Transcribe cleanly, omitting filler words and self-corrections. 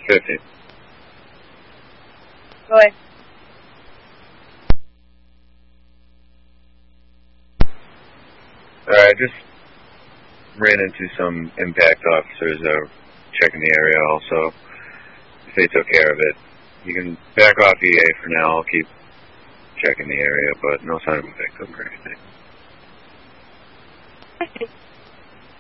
50. Go ahead. I just ran into some impact officers checking the area also. They took care of it. You can back off EA for now. I'll keep checking the area, but no sign of a victim or anything.